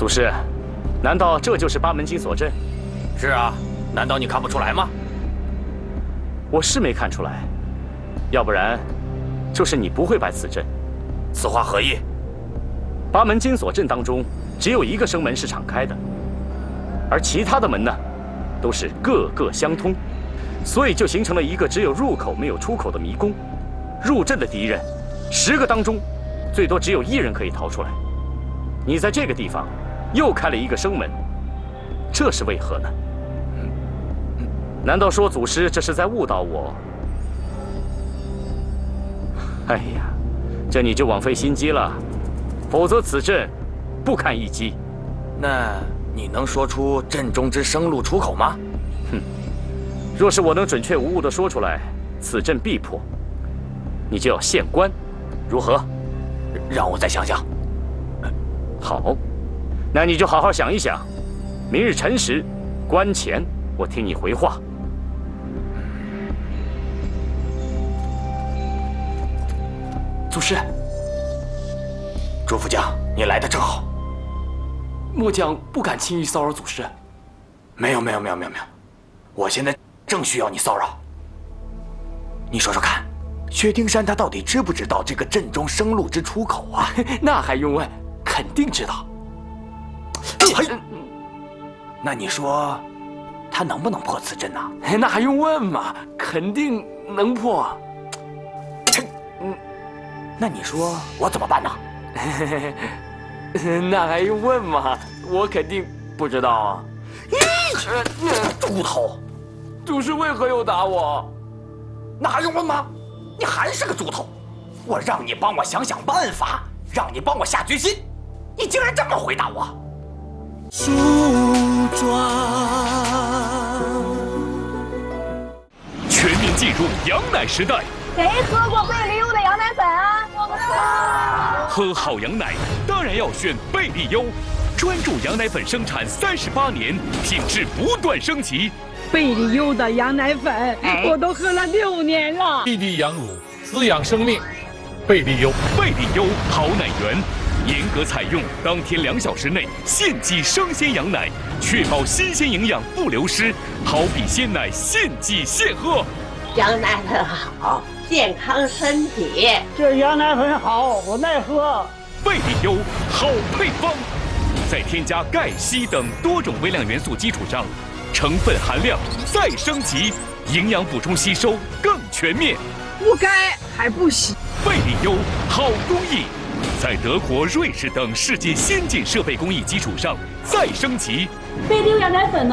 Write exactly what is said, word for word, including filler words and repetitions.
祖师，难道这就是八门金锁阵？ 是啊，难道你看不出来吗？ 我是没看出来，要不然，就是你不会摆此阵。 此话何意？ 八门金锁阵当中，只有一个生门是敞开的，而其他的门呢，都是各个相通，所以就形成了一个只有入口没有出口的迷宫。入阵的敌人，十个当中，最多只有一人可以逃出来。你在这个地方又开了一个生门，这是为何呢？难道说祖师这是在误导我？哎呀，这你就枉费心机了，否则此阵不堪一击。 那你能说出阵中之生路出口吗？ 哼，若是我能准确无误地说出来，此阵必破，你就要县官，如何？ 让我再想想。 好，那你就好好想一想，明日辰时，关前我听你回话。 祖师，朱副将，你来的正好。 末将不敢轻易骚扰祖师。 没有没有没有没有没有，我现在正需要你骚扰。你说说看，薛丁山他到底知不知道这个阵中生路之出口啊？ 那还用问？肯定知道。 嘿，那你说，他能不能破此阵呢？ 那还用问吗？肯定能破。 嗯，那你说我怎么办呢？ 那还用问吗？我肯定不知道啊。 猪头！ 祖师为何又打我？ 那还用问吗？你还是个猪头！我让你帮我想想办法，让你帮我下决心，你竟然这么回答我！ 树桩。 全面进入羊奶时代。 谁喝过贝利优的羊奶粉啊？我不喝。 喝好羊奶当然要选贝利优，专注羊奶粉生产三十八年，品质不断升级。 贝利优的羊奶粉，我都喝了六年了。 滴滴羊乳，滋养生命。贝利优， 贝利优好奶源，严格采用当天两小时内现挤生鲜羊奶，确保新鲜营养不流失，好比鲜奶现挤现喝。 羊奶粉好，健康身体。 这羊奶粉好，我耐喝。 贝利优好配方，在添加钙、硒等多种微量元素基础上，成分含量再升级，营养补充吸收更全面。 不该还不行。 贝利优好工艺，在德国、瑞士等世界先进设备工艺基础上再升级。 贝利优羊奶粉呢？